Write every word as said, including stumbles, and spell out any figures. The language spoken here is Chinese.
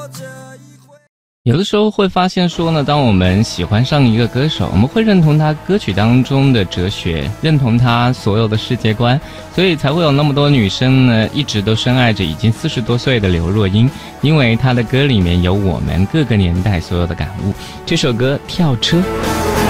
有的时候会发现说呢，当我们喜欢上一个歌手，我们会认同他歌曲当中的哲学，认同他所有的世界观，所以才会有那么多女生呢一直都深爱着已经四十多岁的刘若英，因为她的歌里面有我们各个年代所有的感悟。这首歌《跳车》。